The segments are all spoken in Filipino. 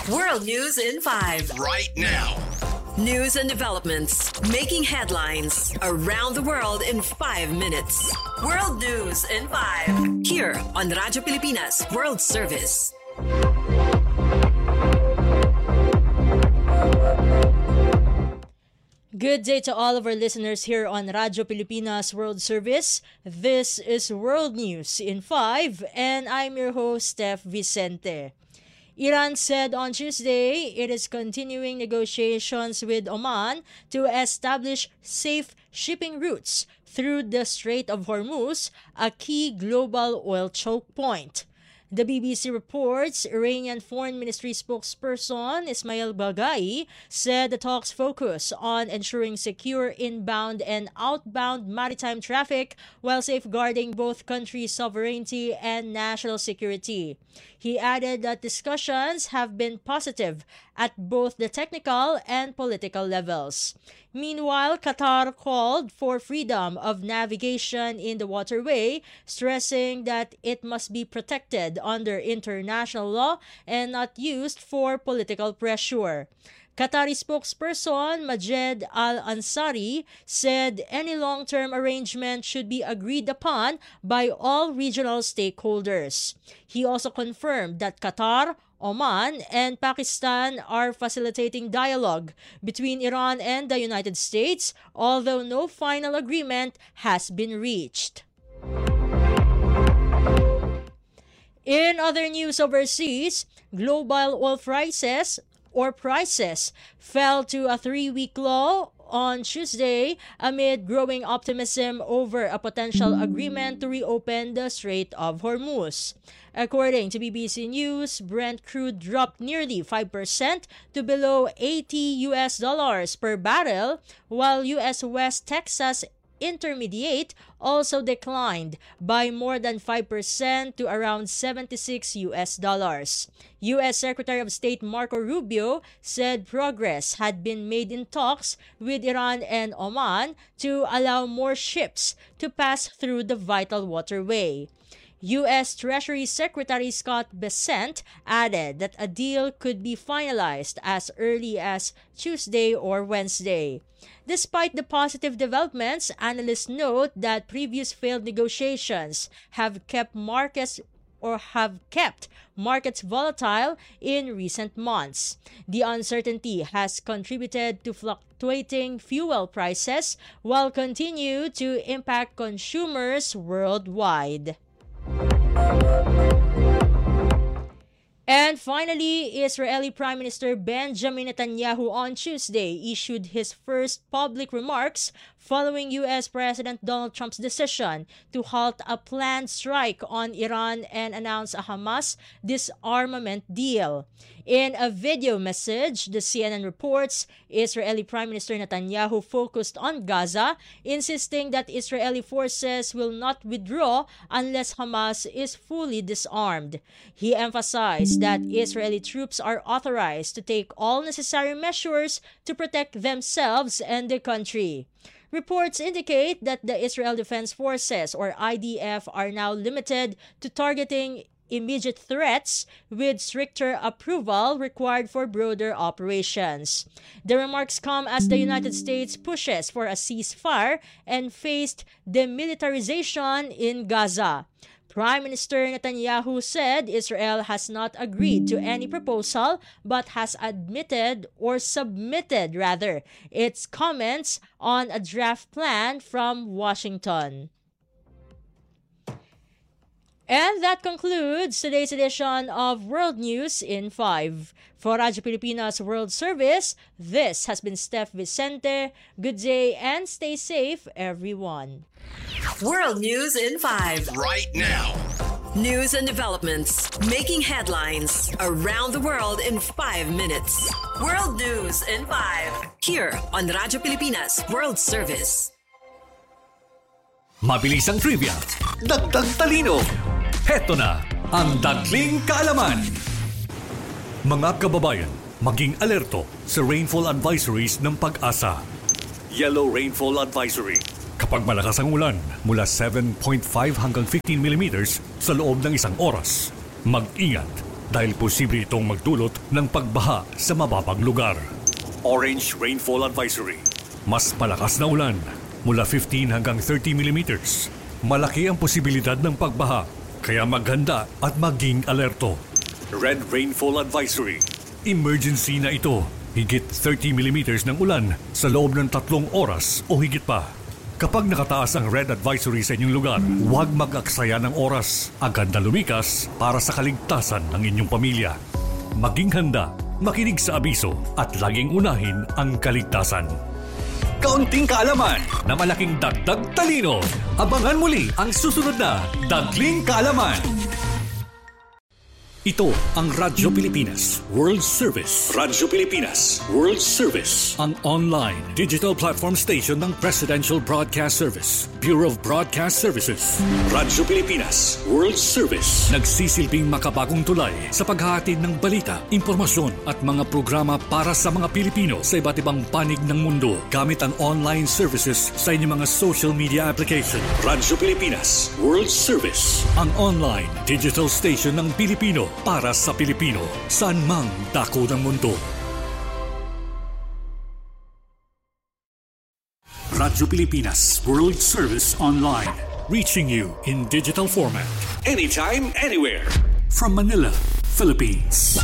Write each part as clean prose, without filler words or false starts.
World News in 5. Right now. News and developments making headlines around the world in 5 minutes. World News in 5. Here on Radyo Pilipinas World Service. Good day to all of our listeners here on Radyo Pilipinas World Service. This is World News in 5 and I'm your host, Steph Vicente. Iran said on Tuesday it is continuing negotiations with Oman to establish safe shipping routes through the Strait of Hormuz, a key global oil choke point. The BBC reports Iranian Foreign Ministry spokesperson Ismail Baghai said the talks focus on ensuring secure inbound and outbound maritime traffic while safeguarding both countries' sovereignty and national security. He added that discussions have been positive at both the technical and political levels. Meanwhile, Qatar called for freedom of navigation in the waterway, stressing that it must be protected under international law and not used for political pressure. Qatari spokesperson Majed Al-Ansari said any long-term arrangement should be agreed upon by all regional stakeholders. He also confirmed that Qatar, Oman, and Pakistan are facilitating dialogue between Iran and the United States, although no final agreement has been reached. In other news overseas, global oil prices fell to a 3-week low on Tuesday amid growing optimism over a potential agreement to reopen the Strait of Hormuz. According to BBC News, Brent crude dropped nearly 5% to below $80 per barrel, while U.S. West Texas Intermediate also declined by more than 5% to around $76. U.S. Secretary of State Marco Rubio said progress had been made in talks with Iran and Oman to allow more ships to pass through the vital waterway. U.S. Treasury Secretary Scott Bessent added that a deal could be finalized as early as Tuesday or Wednesday. Despite the positive developments, analysts note that previous failed negotiations have kept markets volatile in recent months. The uncertainty has contributed to fluctuating fuel prices while continue to impact consumers worldwide. And finally, Israeli Prime Minister Benjamin Netanyahu on Tuesday issued his first public remarks following U.S. President Donald Trump's decision to halt a planned strike on Iran and announce a Hamas disarmament deal. In a video message, the CNN reports Israeli Prime Minister Netanyahu focused on Gaza, insisting that Israeli forces will not withdraw unless Hamas is fully disarmed. He emphasized that Israeli troops are authorized to take all necessary measures to protect themselves and the country. Reports indicate that the Israel Defense Forces, or IDF, are now limited to targeting immediate threats with stricter approval required for broader operations. The remarks come as the United States pushes for a ceasefire and faced demilitarization in Gaza. Prime Minister Netanyahu said Israel has not agreed to any proposal but has submitted its comments on a draft plan from Washington. And that concludes today's edition of World News in 5. For Radyo Pilipinas World Service, this has been Steph Vicente. Good day and stay safe, everyone. World News in 5. Right now. News and developments making headlines around the world in 5 minutes. World News in 5. Here on Radyo Pilipinas World Service. Mabilisang trivia, dagdag talino. Heto na ang Dagling Kaalaman. Mga kababayan, maging alerto sa rainfall advisories ng Pag-asa. Yellow Rainfall Advisory. Kapag malakas ang ulan mula 7.5 hanggang 15 millimeters sa loob ng isang oras, mag-ingat dahil posible itong magdulot ng pagbaha sa mababang lugar. Orange Rainfall Advisory. Mas malakas na ulan, mula 15 hanggang 30 millimeters. Malaki ang posibilidad ng pagbaha, kaya maghanda at maging alerto. Red Rainfall Advisory. Emergency na ito. Higit 30 millimeters ng ulan sa loob ng 3 oras o higit pa. Kapag nakataas ang red advisory sa inyong lugar, huwag mag-aksaya ng oras. Agad na lumikas para sa kaligtasan ng inyong pamilya. Maging handa, makinig sa abiso at laging unahin ang kaligtasan. Kaunting kaalaman na malaking dagdag talino. Abangan muli ang susunod na Dagling Kaalaman. Ito ang Radyo Pilipinas World Service. Radyo Pilipinas World Service. Ang online digital platform station ng Presidential Broadcast Service, Bureau of Broadcast Services. Radyo Pilipinas World Service. Nagsisilbing makabagong tulay sa paghahatid ng balita, impormasyon at mga programa para sa mga Pilipino sa iba't ibang panig ng mundo gamit ang online services sa inyong mga social media application. Radyo Pilipinas World Service. Ang online digital station ng Pilipino para sa Pilipino, saan mang dako ng mundo. Radyo Pilipinas World Service Online. Reaching you in digital format. Anytime, anywhere. From Manila, Philippines.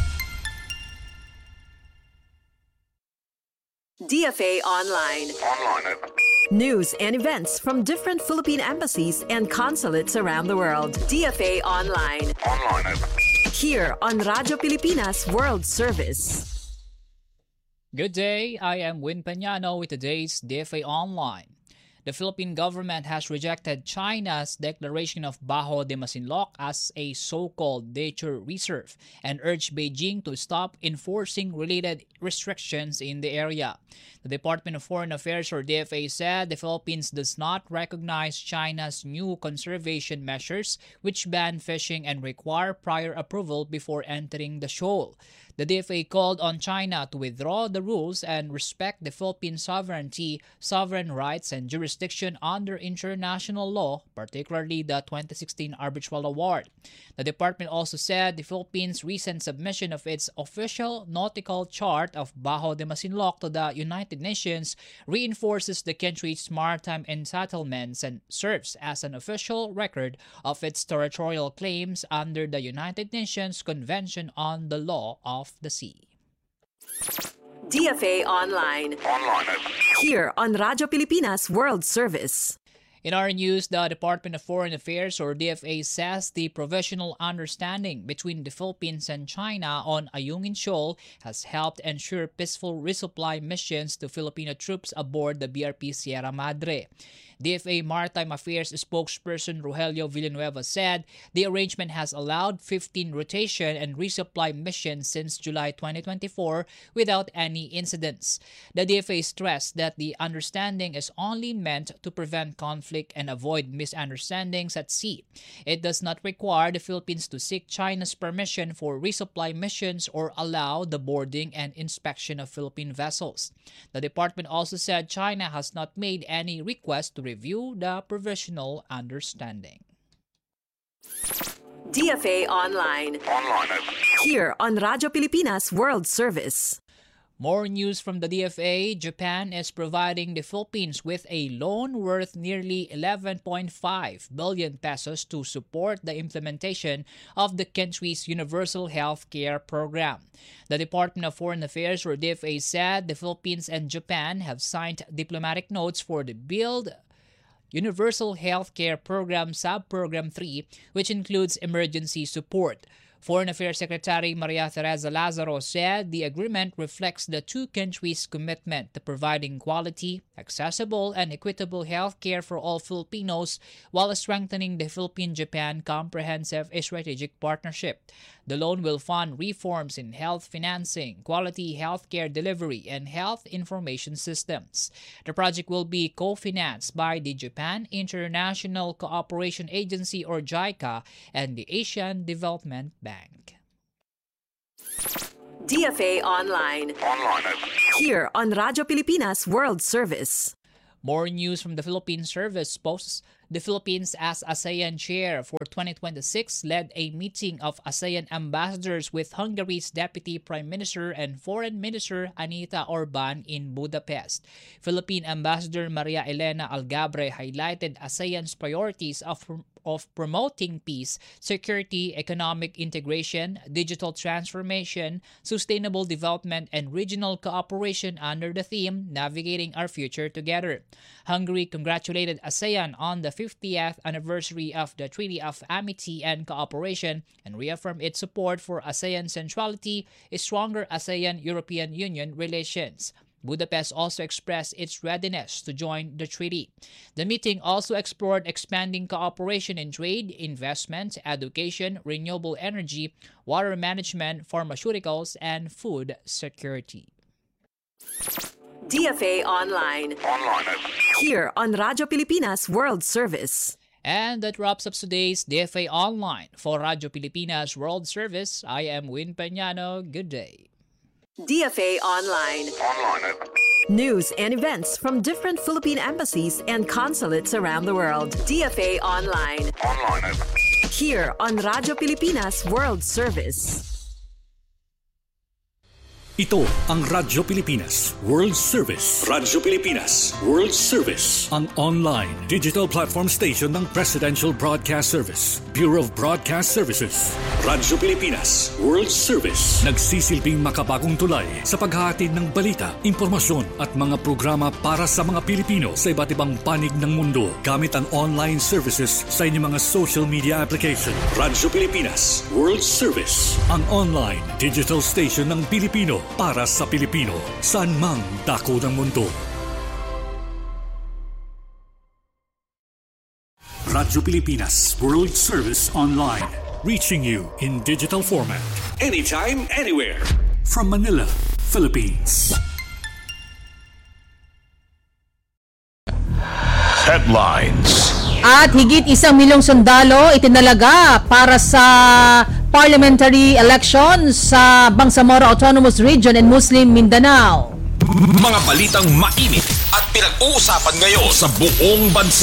DFA Online. News and events from different Philippine embassies and consulates around the world. DFA Online. Here on Radyo Pilipinas World Service. Good day, I am Win Pañano with today's DFA Online. The Philippine government has rejected China's declaration of Bajo de Masinloc as a so-called nature reserve and urged Beijing to stop enforcing related restrictions in the area. The Department of Foreign Affairs, or DFA, said the Philippines does not recognize China's new conservation measures, which ban fishing and require prior approval before entering the shoal. The DFA called on China to withdraw the rules and respect the Philippine sovereignty, sovereign rights, and jurisdiction under international law, particularly the 2016 Arbitral Award. The department also said the Philippines' recent submission of its official nautical chart of Bajo de Masinloc to the United Nations reinforces the country's maritime entitlements and serves as an official record of its territorial claims under the United Nations Convention on the Law of the Sea. DFA Online. Here on Radyo Pilipinas World Service. In our news, the Department of Foreign Affairs, or DFA, says the provisional understanding between the Philippines and China on Ayungin Shoal has helped ensure peaceful resupply missions to Filipino troops aboard the BRP Sierra Madre. DFA Maritime Affairs spokesperson Rogelio Villanueva said the arrangement has allowed 15 rotation and resupply missions since July 2024 without any incidents. The DFA stressed that the understanding is only meant to prevent conflict and avoid misunderstandings at sea. It does not require the Philippines to seek China's permission for resupply missions or allow the boarding and inspection of Philippine vessels. The department also said China has not made any request to review the provisional understanding. DFA Online. Here on Radyo Pilipinas World Service. More news from the DFA. Japan is providing the Philippines with a loan worth nearly 11.5 billion pesos to support the implementation of the country's universal health care program. The Department of Foreign Affairs, or DFA, said the Philippines and Japan have signed diplomatic notes for the Build Universal Health Care Program Sub-Program 3, which includes emergency support. Foreign Affairs Secretary Maria Teresa Lazaro said the agreement reflects the two countries' commitment to providing quality, accessible, and equitable health care for all Filipinos while strengthening the Philippine-Japan Comprehensive Strategic Partnership. The loan will fund reforms in health financing, quality health care delivery, and health information systems. The project will be co-financed by the Japan International Cooperation Agency, or JICA, and the Asian Development Bank. DFA Online. Here on Radyo Pilipinas World Service. More news from the Philippine Service posts The Philippines, as ASEAN chair for 2026, led a meeting of ASEAN ambassadors with Hungary's Deputy Prime Minister and Foreign Minister Anita Orban in Budapest. Philippine Ambassador Maria Elena Algabre highlighted ASEAN's priorities of promoting peace, security, economic integration, digital transformation, sustainable development, and regional cooperation under the theme Navigating Our Future Together. Hungary congratulated ASEAN on the 50th anniversary of the Treaty of Amity and Cooperation and reaffirmed its support for ASEAN centrality, stronger ASEAN-European Union relations. Budapest also expressed its readiness to join the treaty. The meeting also explored expanding cooperation in trade, investment, education, renewable energy, water management, pharmaceuticals, and food security. DFA Online. Here on Radyo Pilipinas World Service. And that wraps up today's DFA Online. For Radyo Pilipinas World Service, I am Win Peñano. Good day. DFA Online. News and events from different Philippine embassies and consulates around the world. DFA Online. Here on Radyo Pilipinas World Service. Ito ang Radyo Pilipinas World Service. Radyo Pilipinas World Service. Ang online digital platform station ng Presidential Broadcast Service, Bureau of Broadcast Services. Radyo Pilipinas World Service. Nagsisilbing makabagong tulay sa paghahatid ng balita, impormasyon at mga programa para sa mga Pilipino sa iba't ibang panig ng mundo gamit ang online services sa inyong mga social media application. Radyo Pilipinas World Service. Ang online digital station ng Pilipino para sa Pilipino, saan mang dako ng mundo. Radyo Pilipinas World Service Online. Reaching you in digital format. Anytime, anywhere. From Manila, Philippines. Headlines. At higit 1 milyong sundalo itinalaga para sa parliamentary election sa Bangsamoro Autonomous Region and Muslim Mindanao. Mga balitang mainit at pinag-uusapan ngayon sa buong bansa.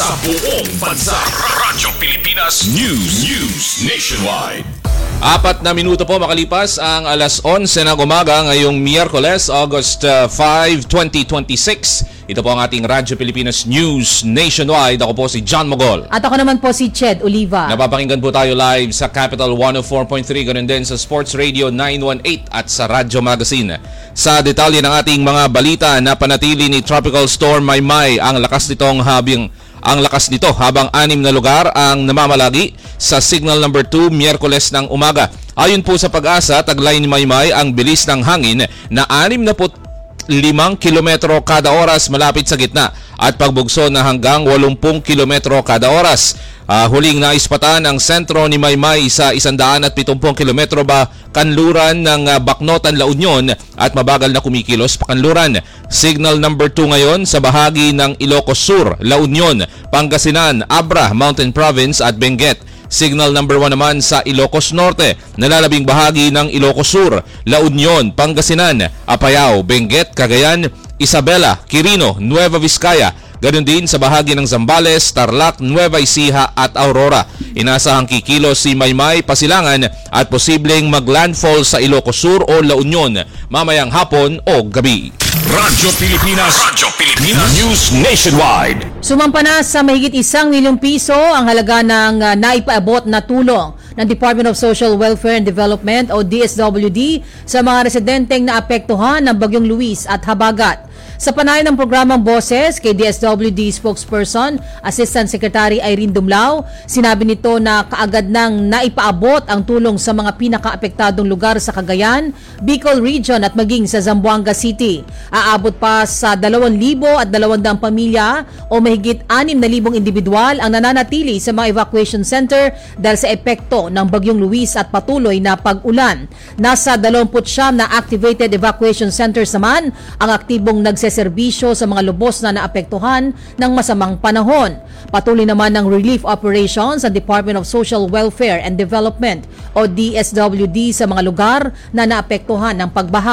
Radyo Pilipinas News Nationwide. 4 na minuto po makalipas ang alas 11 ng umaga ngayong Miyerkules, August 5, 2026. Ito po ang ating Radyo Pilipinas News Nationwide. Ako po si John Mogol. At ako naman po si Ched Oliva. Napapakinggan po tayo live sa Capital 104.3, ganun din sa Sports Radio 918 at sa Radyo Magazine. Sa detalye ng ating mga balita, napanatili ni Tropical Storm Maymay ang lakas nito habang 6 na lugar ang namamalagi sa signal number 2 Miyerkules ng umaga. Ayon po sa Pag-asa, taglay ni Maymay ang bilis ng hangin na 65 kilometro kada oras malapit sa gitna at pagbugso na hanggang 80 kilometro kada oras. Huling naispatan ang sentro ni Maymay sa 170 kilometro kanluran ng Bacnotan, La Union at mabagal na kumikilos pa kanluran. Signal number 2 ngayon sa bahagi ng Ilocos Sur, La Union, Pangasinan, Abra, Mountain Province at Benguet. Signal number 1 naman sa Ilocos Norte, nalalabing bahagi ng Ilocos Sur, La Union, Pangasinan, Apayao, Benguet, Cagayan, Isabela, Quirino, Nueva Vizcaya. Ganon din sa bahagi ng Zambales, Tarlac, Nueva Ecija at Aurora. Inasahang kikilos si Maymay Pasilangan at posibleng maglandfall sa Ilocos Sur o La Union mamayang hapon o gabi. Radyo Pilipinas News Nationwide. Sumampa na sa mahigit 1 milyong piso ang halaga ng naipaabot na tulong ng Department of Social Welfare and Development o DSWD sa mga residenteng naapektuhan ng Bagyong Luis at Habagat. Sa panayam ng programang Boses kay DSWD spokesperson, Assistant Secretary Irene Dumlao, sinabi nito na kaagad nang naipaabot ang tulong sa mga pinakaapektadong lugar sa Cagayan, Bicol Region at maging sa Zamboanga City. Aabot pa sa 2,200 pamilya o mahigit 6,000 individual ang nananatili sa mga evacuation center dahil sa epekto ng Bagyong Luis at patuloy na pag-ulan. Nasa 29 na activated evacuation centers naman ang aktibong nagseserbisyo sa mga lubos na naapektuhan ng masamang panahon. Patuloy naman ng relief operations sa Department of Social Welfare and Development o DSWD sa mga lugar na naapektuhan ng pagbaha.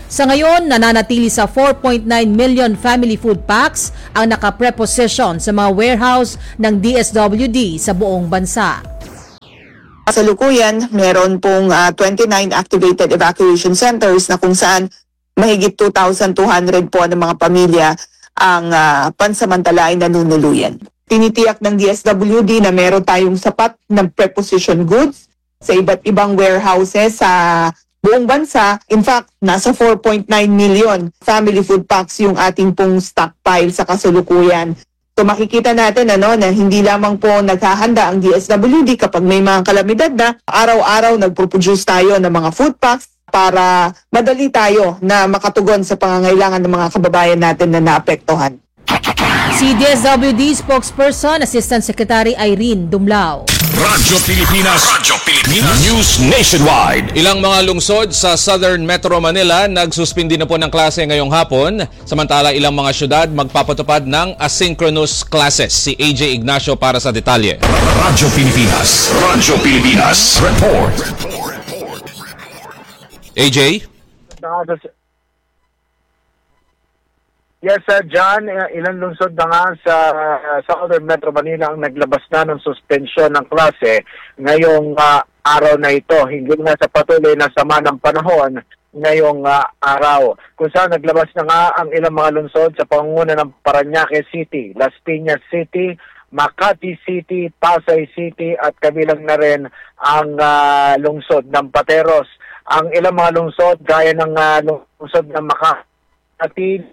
Sa ngayon, nananatili sa 4.9 million family food packs ang nakapreposition sa mga warehouse ng DSWD sa buong bansa. Kasalukuyan, meron pong 29 activated evacuation centers na kung saan mahigit 2,200 po ng mga pamilya ang pansamantala ay nanunuluyan. Tinitiyak ng DSWD na meron tayong sapat ng preposition goods sa iba't ibang warehouses sa buong bansa. In fact, nasa 4.9 million family food packs yung ating pong stockpile sa kasalukuyan. So makikita natin na hindi lamang po naghahanda ang DSWD kapag may mga kalamidad na, araw-araw nagpo-produce tayo ng mga food packs para madali tayo na makatugon sa pangangailangan ng mga kababayan natin na naapektuhan. Si DSWD spokesperson, Assistant Secretary Irene Dumlao. Radyo Pilipinas News Nationwide. Ilang mga lungsod sa Southern Metro Manila nagsuspindi na po ng klase ngayong hapon. Samantala ilang mga syudad magpapatupad ng asynchronous classes. Si AJ Ignacio para sa detalye. Radyo Pilipinas Report. AJ? Yes, John, ilang lungsod na nga sa Southern Metro Manila ang naglabas na ng suspensyon ng klase ngayong araw na ito. Hindi nga sa patuloy na sama ng panahon ngayong araw. Kung saan naglabas na nga ang ilang mga lungsod sa pangunguna ng Parañaque City, Las Piñas City, Makati City, Pasay City at kabilang na rin ang lungsod ng Pateros. Ang ilang mga lungsod gaya ng lungsod ng Makati,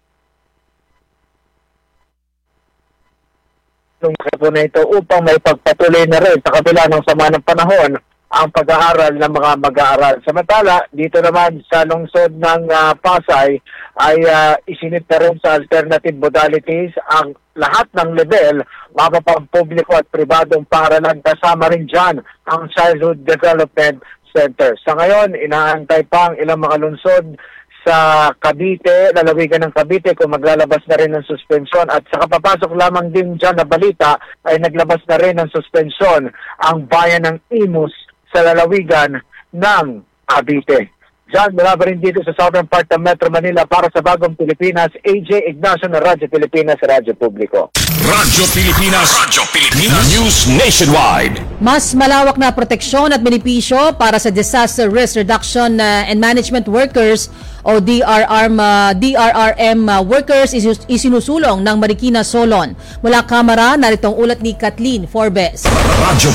po na ito upang may pagpatuloy na rin sa kabila ng sama ng panahon ang pag-aaral ng mga mag-aaral. Samantala, dito naman sa lungsod ng Pasay ay isinit na rin sa alternative modalities ang lahat ng level, mapapang-publiko at pribadong paaralan, kasama rin dyan ang Childhood Development Center. Sa ngayon, inaantay pa ang ilang mga lungsod sa Cavite, lalawigan ng Cavite kung maglalabas na rin ng suspensyon, at sa kapapasok lamang din dyan na balita ay naglabas na rin ng suspensyon ang bayan ng Imus sa lalawigan ng Cavite. Diyan, mula rin dito sa southern part ng Metro Manila para sa Bagong Pilipinas, AJ Ignacio ng Radyo Pilipinas, Radyo Publiko. Radyo Pilipinas News Nationwide. Mas malawak na proteksyon at benepisyo para sa Disaster Risk Reduction and Management Workers o DRRM workers isinusulong ng Marikina Solon. Mula Kamara, naritong ulat ni Kathleen Forbes. Radyo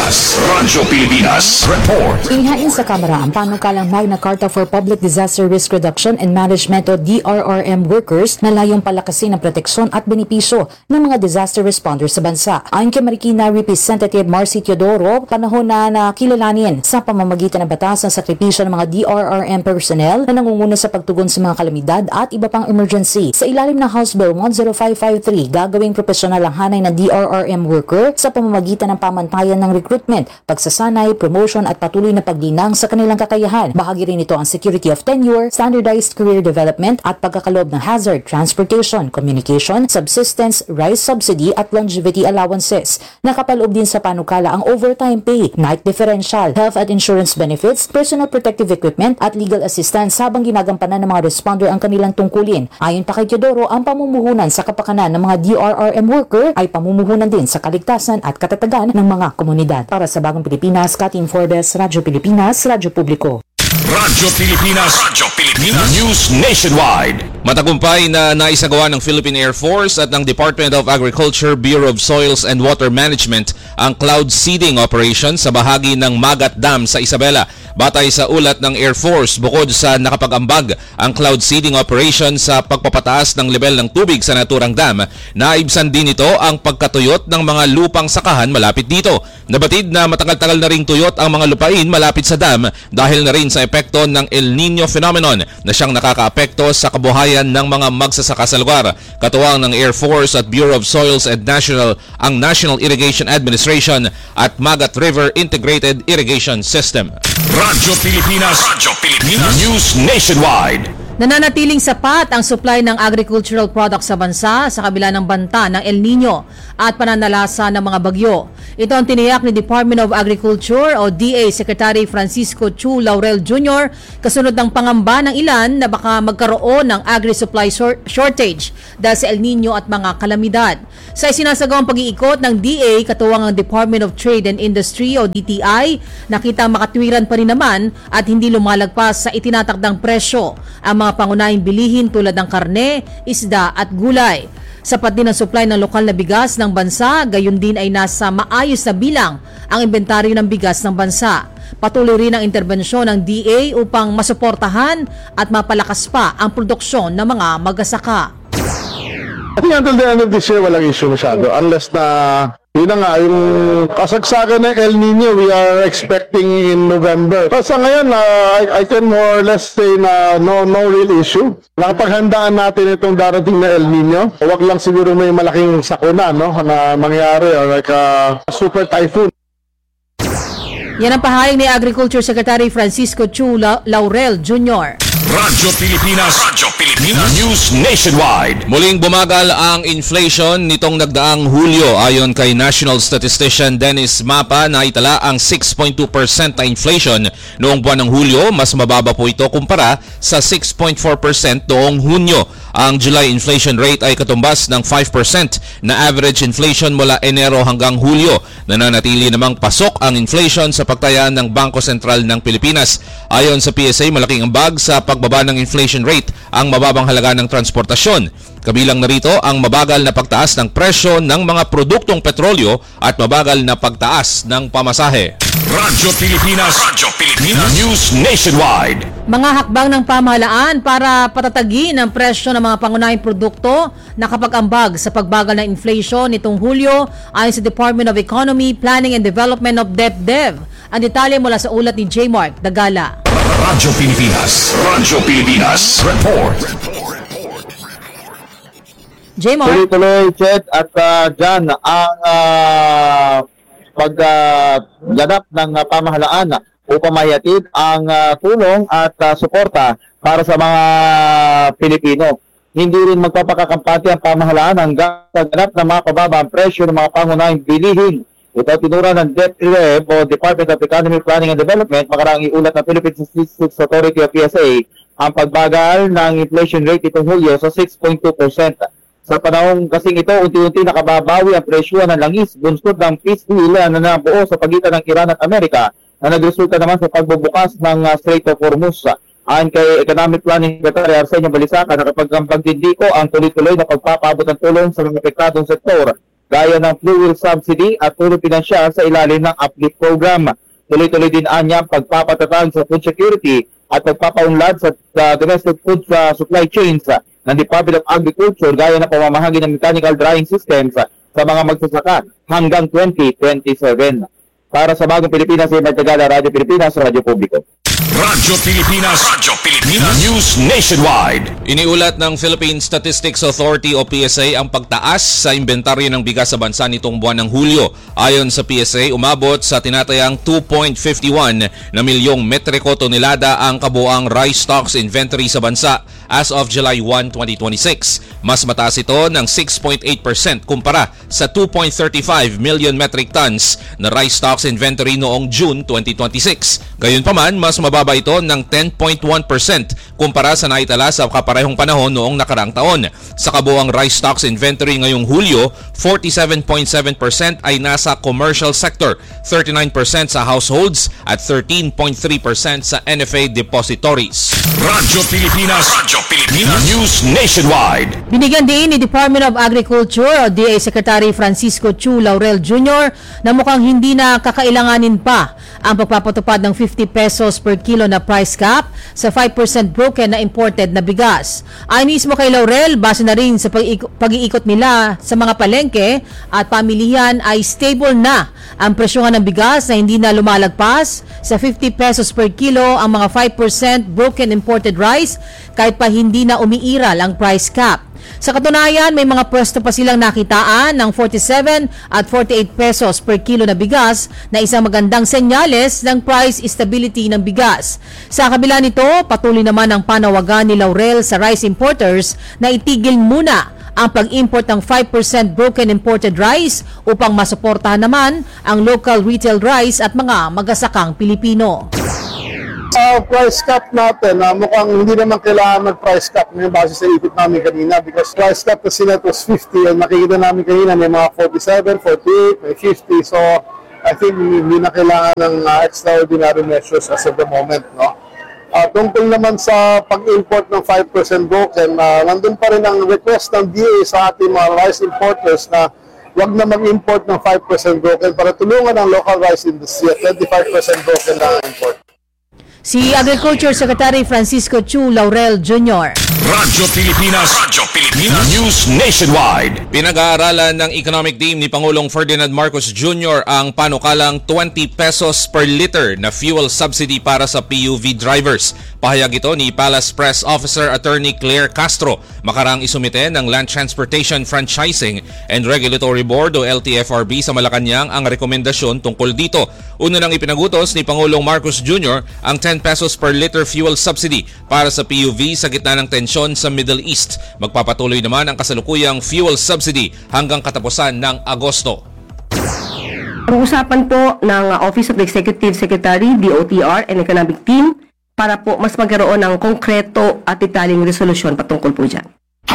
Pilipinas Report. Inihain sa Kamara ang panukalang Magna Carta for Public Disaster Risk Reduction and Management o DRRM workers na layong palakasin ang proteksyon at benepisyo ng mga disaster responders sa bansa. Ayon kay Marikina Representative Marcy Teodoro, panahon na nakilalanin sa pamamagitan ng batas ang sakripisyo ng mga DRRM personnel na nangunguna sa pagtugon sa mga kalamidad at iba pang emergency. Sa ilalim ng House Bill 10553, gagawing profesional ang hanay ng DRRM worker sa pamamagitan ng pamantayan ng recruitment, pagsasanay, promotion at patuloy na paglinang sa kanilang kakayahan. Bahagi rin ito ang security of tenure, standardized career development at pagkakaloob ng hazard, transportation, communication, subsistence, rice subsidy at longevity allowances. Nakapaloob din sa panukala ang overtime pay, night differential, health at insurance benefits, personal protective equipment at legal assistance habang ginagampanan ng mga responder ang kanilang tungkulin. Ayon pa kay Teodoro, ang pamumuhunan sa kapakanan ng mga DRRM worker ay pamumuhunan din sa kaligtasan at katatagan ng mga komunidad. Para sa Bagong Pilipinas, Kathleen Forbes, Radyo Pilipinas, Radyo Publiko. Radyo Pilipinas News Nationwide. Matagumpay na naisagawa ng Philippine Air Force at ng Department of Agriculture, Bureau of Soils and Water Management ang cloud seeding operation sa bahagi ng Magat Dam sa Isabela. Batay sa ulat ng Air Force, bukod sa nakapag-ambag ang cloud seeding operation sa pagpapataas ng level ng tubig sa naturang dam, naibsan din ito ang pagkatuyot ng mga lupang sakahan malapit dito. Nabatid na matagal-tagal na ring tuyot ang mga lupain malapit sa dam dahil na rin sa epekto ng El Nino phenomenon na siyang nakakaapekto sa kabuhayan ng mga magsasaka sa lugar. Katuwang ng Air Force at Bureau of Soils and ang National Irrigation Administration at Magat River Integrated Irrigation System. Radyo Pilipinas News Nationwide. Nananatiling sapat ang supply ng agricultural products sa bansa sa kabila ng banta ng El Nino at pananalasa ng mga bagyo. Ito ang tiniyak ni Department of Agriculture o DA Secretary Francisco Chu Laurel Jr. kasunod ng pangamba ng ilan na baka magkaroon ng agri-supply shortage dahil sa El Nino at mga kalamidad. Sa isinasagawang pag-iikot ng DA, katuwang ang Department of Trade and Industry o DTI, nakita makatwiran pa rin naman at hindi lumalagpas sa itinatakdang presyo ang mga pangunahing bilihin tulad ng karne, isda at gulay. Sapat din ang supply ng lokal na bigas ng bansa, gayon din ay nasa maayos na bilang ang inventaryo ng bigas ng bansa. Patuloy rin ang interbensyon ng DA upang masuportahan at mapalakas pa ang produksyon ng mga magsasaka. I think until the end of this year, walang issue masyado. Unless na, yun na nga, yung kasagsagan ng El Nino, we are expecting in November. Pero sa ngayon, I can more or less say na no real issue. Nakapaghandaan natin itong darating na El Nino. Huwag lang siguro may malaking sakuna, no, na mangyari, or like a super typhoon. Yan ang pahayag ni Agriculture Secretary Francisco Chu Laurel Jr. Radyo Pilipinas News Nationwide. Muling bumagal ang inflation nitong nagdaang Hulyo. Ayon kay National Statistician Dennis Mapa, naitala ang 6.2% na inflation noong buwan ng Hulyo. Mas mababa po ito kumpara sa 6.4% noong Hunyo. Ang July inflation rate ay katumbas ng 5% na average inflation mula Enero hanggang Hulyo. Nananatili namang pasok ang inflation sa pagtaya ng Bangko Sentral ng Pilipinas. Ayon sa PSA, malaking ambag sa pagbaba ng inflation rate ang mababang halaga ng transportasyon. Kabilang narito ang mabagal na pagtaas ng presyo ng mga produktong petrolyo at mabagal na pagtaas ng pamasahe. Radyo Pilipinas News Nationwide. Mga hakbang ng pamahalaan para patatagin ang presyo ng mga pangunahing produkto nakapag-ambag sa pagbagal ng inflation nitong Hulyo ayon sa Department of Economy, Planning and Development of DepDev. Ang detalye mula sa ulat ni J. Mark Dagala. Radyo Pilipinas Report. J. Mark. Tuloy-tuloy, Chet, at dyan ang pagganap ng pamahalaan upang mahihatid ang tulong at suporta para sa mga Pilipino. Hindi rin magpapakakampante ang pamahalaan hanggang sa ganap ng mga pababa ang presyo ng mga pangunahing bilihin. Ito tinura ng DepDev o Department of Economy, Planning and Development, makaraang iulat ng Philippine Statistics Authority o PSA ang pagbagal ng inflation rate itong Hulyo sa 6.2%. Sa panahon kasing ito, unti-unti nakababawi ang presyo ng langis bunsod ng peace deal na nabuo sa pagitan ng Iran at Amerika na nagresulta naman sa pagbubukas ng Strait of Hormuz. Ayon kay Economic Planning Secretary Arsenio Balisaca, nakapagdindiko ang tuloy-tuloy na pagpapaabot ng tulong sa mga apektadong sektor gaya ng fuel subsidy at tulong pinansyal sa ilalim ng uplift program. Tuloy-tuloy din anya pagpapatatag sa food security at pagpapaunlad sa domestic food supply chains ng Department of Agriculture gaya ng pamamahagi ng mechanical drying systems sa mga magsasaka hanggang 2027. Para sa Bagong Pilipinas, ay Magtagala, Radyo Pilipinas, Radyo Publiko. Radyo Pilipinas News Nationwide. Iniulat ng Philippine Statistics Authority o PSA ang pagtaas sa inventaryo ng bigas sa bansa nitong buwan ng Hulyo. Ayon sa PSA, umabot sa tinatayang 2.51 na milyong metriko tonelada ang kabuang rice stocks inventory sa bansa as of July 1, 2026. Mas mataas ito ng 6.8% kumpara sa 2.35 million metric tons na rice stocks inventory noong June 2026. Gayunpaman, mas mababa ito ng 10.1% kumpara sa naitala sa kaparehong panahon noong nakarang taon. Sa kabuang rice stocks inventory ngayong Hulyo, 47.7% ay nasa commercial sector, 39% sa households at 13.3% sa NFA depositories. Radyo Pilipinas News Nationwide. Binigyan din ni Department of Agriculture o DA Secretary Francisco Chu Laurel Jr. na mukhang hindi na kakailanganin pa ang pagpapatupad ng 50 pesos per kilo na price cap sa 5% broken na imported na bigas. Ayon mismo kay Laurel, base na rin sa pag-iikot nila sa mga palengke at pamilihan ay stable na ang presyohan ng bigas na hindi na lumalagpas sa 50 pesos per kilo ang mga 5% broken imported rice kahit pa hindi na umiiral ang price cap. Sa katunayan, may mga pwesto pa silang nakitaan ng 47 at 48 pesos per kilo na bigas na isang magandang senyales ng price stability ng bigas. Sa kabila nito, patuloy naman ang panawagan ni Laurel sa rice importers na itigil muna ang pag-import ng 5% broken imported rice upang masuportahan naman ang local retail rice at mga magasakang Pilipino. Price cap natin, mukhang hindi naman kailangan mag-price cap ngayon base sa ikot namin kanina because price cap kasi net was 50 and nakikita namin kanina may mga 47, 48, may 50. So I think hindi na kailangan ng extraordinary measures as of the moment. No? Tungkol naman sa pag-import ng 5% broken, nandun pa rin ang request ng DA sa ating mga rice importers na wag na mag-import ng 5% broken para tulungan ang local rice industry at 25% broken na import. Si Agriculture Secretary Francisco Chu Laurel Jr. Radyo Pilipinas News Nationwide. Pinag-aaralan ng economic team ni Pangulong Ferdinand Marcos Jr. ang panukalang 20 pesos per liter na fuel subsidy para sa PUV drivers. Pahayag ito ni Palace Press Officer Attorney Claire Castro makarang isumite ng Land Transportation Franchising and Regulatory Board o LTFRB sa Malacanang ang rekomendasyon tungkol dito. Una nang ipinagutos ni Pangulong Marcos Jr. ang 10 pesos per liter fuel subsidy para sa PUV sa gitna ng tensyon sa Middle East. Magpapatuloy naman ang kasalukuyang fuel subsidy hanggang katapusan ng Agosto. Ang usapan po ng Office of the Executive Secretary, DOTR, and Economic Team para po mas magkaroon ng konkreto at detalyeng resolusyon patungkol po dyan.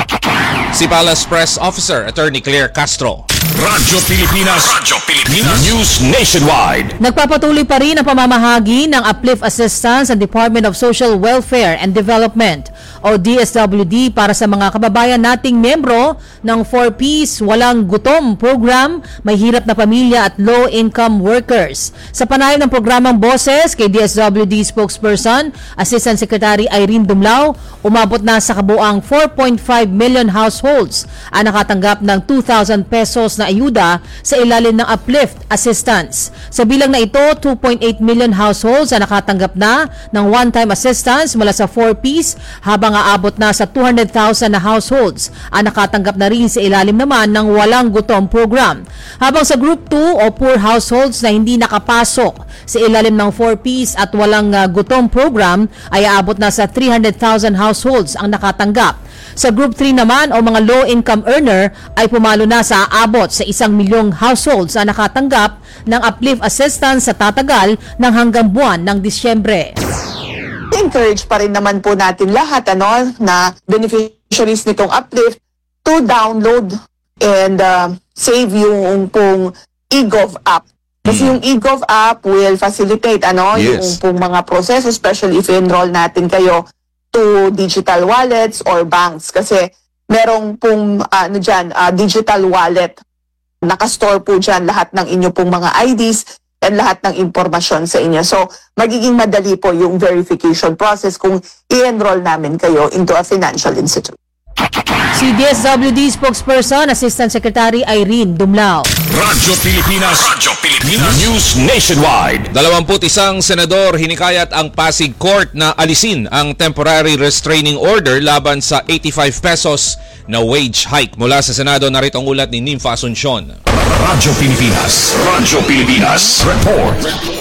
Si Palace Press Officer Attorney Claire Castro. Radyo Pilipinas News Nationwide. Nagpapatuloy pa rin ang pamamahagi ng uplift assistance sa Department of Social Welfare and Development o DSWD para sa mga kababayan nating membro ng 4Ps Walang Gutom program, may hirap na pamilya at low-income workers. Sa panayam ng programang Boses kay DSWD spokesperson, Assistant Secretary Irene Dumlao, umabot na sa kabuang 4.5 million households ang nakatanggap ng 2,000 pesos na ayuda sa ilalim ng uplift assistance. Sa bilang na ito, 2.8 million households ang nakatanggap na ng one-time assistance mula sa 4Ps habang aabot na sa 200,000 na households ang nakatanggap na rin sa ilalim naman ng Walang Gutom program. Habang sa Group 2 o poor households na hindi nakapasok sa ilalim ng 4Ps at Walang Gutom program ay aabot na sa 300,000 households ang nakatanggap. Sa Group 3 naman o mga low-income earner ay pumalo na sa aabot sa 1 milyong households na nakatanggap ng uplift assistance sa tatagal ng hanggang buwan ng Disyembre. Encourage pa rin naman po natin lahat na beneficiaries nitong uplift to download and save yung pong eGov app. Kasi yung eGov app will facilitate yung pong mga proseso, especially if enroll natin kayo to digital wallets or banks kasi merong pong digital wallet. Nakastore po dyan lahat ng inyo pong mga IDs and lahat ng impormasyon sa inyo. So, magiging madali po yung verification process kung i-enroll namin kayo into a financial institute. Si DSWD spokesperson, Assistant Secretary Irene Dumlao. Radyo Pilipinas News Nationwide. 21 senador hinikayat ang Pasig Court na alisin ang temporary restraining order laban sa 85 pesos na wage hike. Mula sa Senado, narito ang ulat ni Nympha Asuncion. Radyo Pilipinas Report.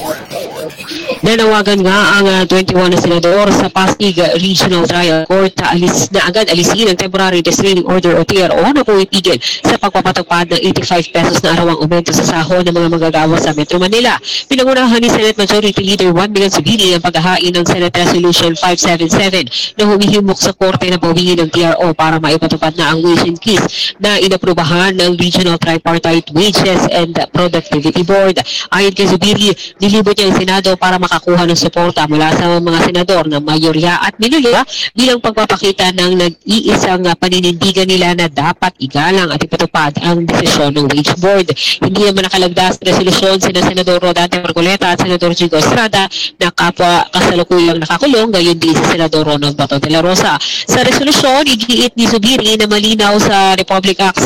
Nanawagan nga ang 21 na senador sa Pasig Regional Trial Court na agad alisin ang Temporary Restraining Order o TRO na pumitigil sa pagpapatupad ng 85 pesos na arawang aumento sa sahod ng mga manggagawa sa Metro Manila. Pinangunahan ni Senate Majority Leader Juan Miguel Zubiri ang paghahain ng Senate Resolution 577 na humihimok sa korte na pawingin ng TRO para maipatupad na ang wage increase na inaprubahan ng Regional Tripartite Wages and Productivity Board. Ayon kay Zubiri, nilibot niya ang Senado para makakuha ng suporta mula sa mga senador ng mayorya at minoriya bilang pagpapakita ng nag-iisang paninindigan nila na dapat igalang at ipatupad ang desisyon ng Wage Board. Hindi naman nakalagdas sa resolusyon sina Senador Rodante Marcoleta at Senador Jigo Estrada na kapwa kasalukuyang nakakulong, gayon din si Senador Ronald Bato de la Rosa. Sa resolusyon, igiit ni Zubiri na malinaw sa Republic Act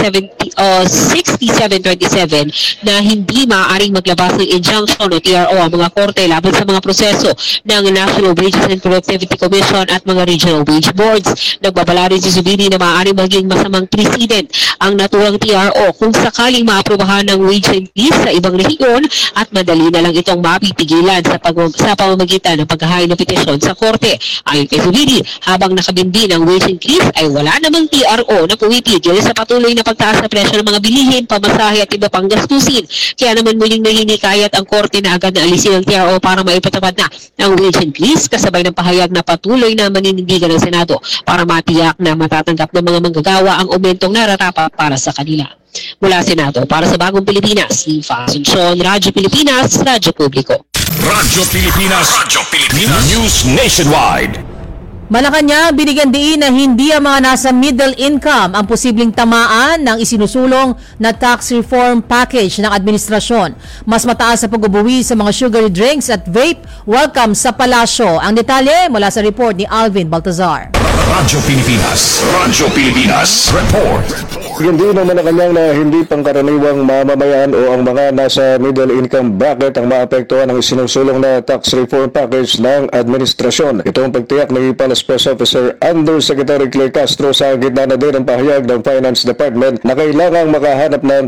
6727 na hindi maaaring maglabas ng injunction o TRO ang mga korte laban sa mga proseso ng National Wages and Productivity Commission at mga regional wage boards. Nagbabala rin si Zubiri na maaari maging masamang precedent ang naturang TRO kung sakaling maaprubahan ng wage increase sa ibang rehiyon at madali na lang itong mapipigilan sa pamamagitan ng paghahain ng petisyon sa korte. Ayon kay Zubiri, habang nakabindi ng wage increase ay wala namang TRO na pumipigil sa patuloy na pagtaas na presyo ng mga bilihin, pamasahe at iba pang gastusin. Kaya naman muling nahinikayat ang korte na agad na alisin ang TRO para maipatupad na ang wage increase kasabay ng pahayag na patuloy na maninindigan ng Senado para matiyak na matatanggap ng mga manggagawa ang aumentong nararapat para sa kanila. Mula Senado, para sa Bagong Pilipinas, si Asuncion, Radyo Pilipinas, Radyo Publiko. Radyo Pilipinas, News Nationwide. Malacanang binigyan diin na hindi ang mga nasa middle income ang posibleng tamaan ng isinusulong na tax reform package ng administrasyon. Mas mataas sa pag-ubuwi sa mga sugary drinks at vape, welcome sa palasyo. Ang detalye mula sa report ni Alvin Baltazar. Radyo Pilipinas, report. Hindi ng Malacanang na hindi pangkaraniwang mamamayan o ang mga nasa middle income bracket ang maapektuhan ng isinusulong na tax reform package ng administrasyon. Ito ang pagtiyak ni Palace Press Officer Undersecretary Claire Castro sa gitna na din ng pahayag ng Finance Department na kailangang makahanap ng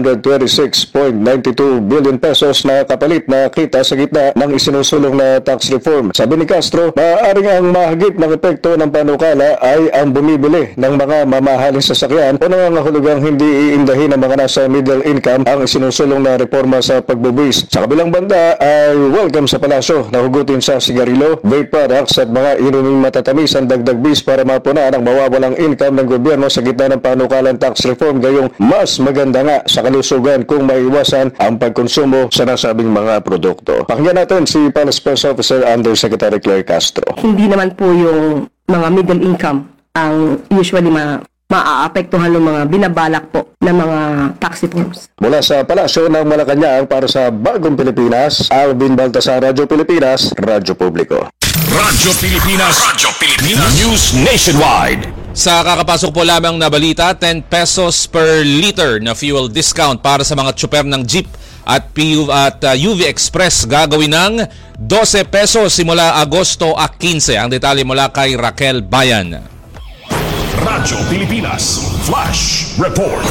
326.92 billion pesos na kapalit na kita sa gitna ng isinusulong na tax reform. Sabi ni Castro, maaaring ang mahigit na epekto ng panukala ay ang bumibili ng mga mamahaling sasakyan o nangangahulugang hindi iindahin ng mga nasa middle income ang isinusulong na reforma sa pagbubuwis. Sa kabilang banda ay welcome sa palasyo na hugutin sa sigarilyo, vape products at mga inuming matatamis ang dagdag bis para mapunaan ang mawawalang income ng gobyerno sa gitna ng panukalang tax reform, gayong mas maganda nga sa kalusugan kung maiwasan ang pagkonsumo sa nasabing mga produkto. Pakinggan natin si Palace Press Officer Undersecretary Claire Castro. Hindi naman po yung mga middle income ang usually maaapektuhan ng mga binabalak po ng mga tax reforms. Mula sa Palasyo ng Malacanang para sa Bagong Pilipinas, Alvin Baltazar, Radyo Pilipinas, Radyo Publiko. Radyo Pilipinas, News Nationwide. Sa kakapasok po lamang na balita, 10 pesos per liter na fuel discount para sa mga tsuper ng jeep at UV Express gagawin ng 12 pesos simula Agosto 15. Ang detalye mula kay Raquel Bayan. Radyo Pilipinas, Flash Report.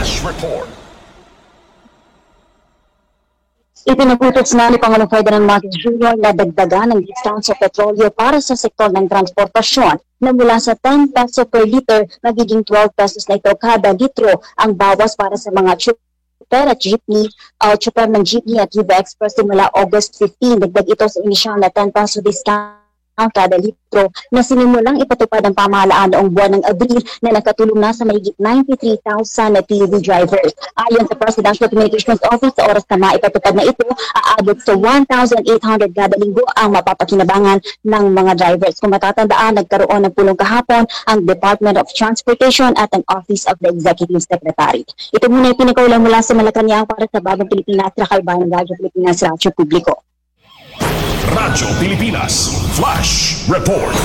Ipinaputos na ni Pangulong Ferdinand Marcos Jr. na dagdagan ng discount sa petrolyo para sa sektor ng transportasyon na mula sa 10 peso per liter magiging 12 pesos na ito kada litro ang bawas para sa mga chopper at jeepney, chopper ng jeepney at UV Express simula August 15. Dagdag ito sa inisyal na 10 peso discount ang kada litro na sinimulang ipatupad ng pamahalaan noong buwan ng Abril na nakatulong na sa mahigit 93,000 na PUV drivers. Ayon sa Presidential Communications Office, sa oras na maipatupad na ito, aabot sa 1,800 kada linggo ang mapapakinabangan ng mga drivers. Kung matatandaan, nagkaroon ng pulong kahapon ang Department of Transportation at ang Office of the Executive Secretary. Ito muna yung pinakaulang mula sa Malacanang para sa Bagong Pilipinas, Raquel Bayan, Radyo Pilipinas, Radyo Publiko. Radyo Pilipinas, Flash Report.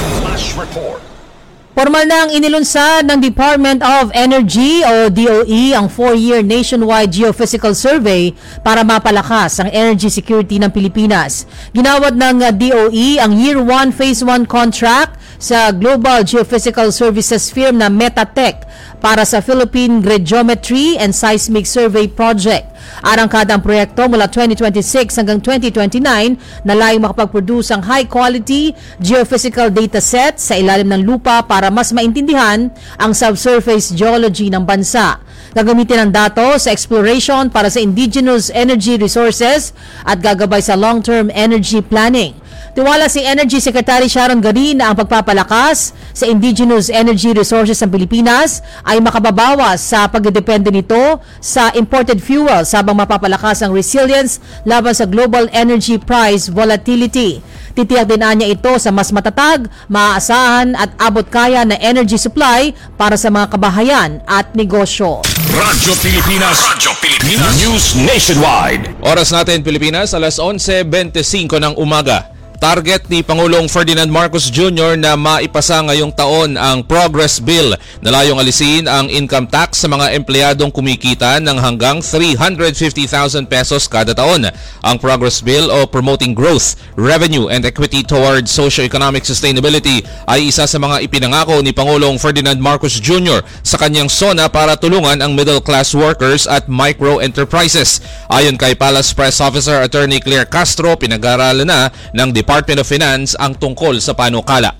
Formal na ang inilunsad ng Department of Energy o DOE ang 4-year nationwide geophysical survey para mapalakas ang energy security ng Pilipinas. Ginawad ng DOE ang Year 1 Phase 1 contract sa Global Geophysical Services firm na Metatech para sa Philippine Gradiometry and Seismic Survey Project. Arangkada ang proyekto mula 2026 hanggang 2029 na layong makapag-produce ang high-quality geophysical data set sa ilalim ng lupa para mas maintindihan ang subsurface geology ng bansa. Gagamitin ang datos sa exploration para sa indigenous energy resources at gagabay sa long-term energy planning. Tiwala si Energy Secretary Sharon Garin na ang pagpapalakas sa indigenous energy resources ng Pilipinas ay makababawas sa pagdedepende nito sa imported fuels habang mapapalakas ang resilience laban sa global energy price volatility. Titiyak din niya ito sa mas matatag, maaasahan at abot kaya na energy supply para sa mga kabahayan at negosyo. Radyo Pilipinas, News Nationwide. Oras natin Pilipinas, alas 11:25 ng umaga. Target ni Pangulong Ferdinand Marcos Jr. na maipasa ngayong taon ang Progress Bill na layong alisin ang income tax sa mga empleyadong kumikita ng hanggang 350,000 pesos kada taon. Ang Progress Bill o Promoting Growth, Revenue and Equity Towards Socio-Economic Sustainability ay isa sa mga ipinangako ni Pangulong Ferdinand Marcos Jr. sa kanyang SONA para tulungan ang middle class workers at micro enterprises. Ayon kay Palace Press Officer Attorney Claire Castro, pinag-aaralan na ng Department of Finance ang tungkol sa panukala.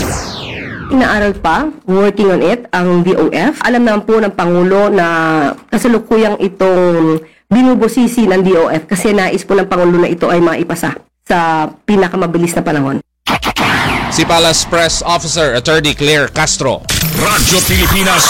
Inaaral pa, working on it, ang DOF. Alam naman po ng Pangulo na kasalukuyang itong binubusisi ng DOF kasi nais po ng Pangulo na ito ay maipasa sa pinakamabilis na panahon. Si Palace Press Officer Attorney Claire Castro. Radyo Pilipinas